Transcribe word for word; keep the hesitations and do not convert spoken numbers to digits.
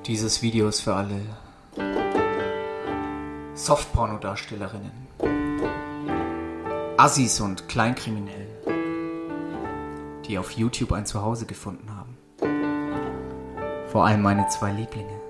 Dieses Video ist für alle Softporno-Darstellerinnen, Assis und Kleinkriminellen, die auf YouTube ein Zuhause gefunden haben. Vor allem meine zwei Lieblinge.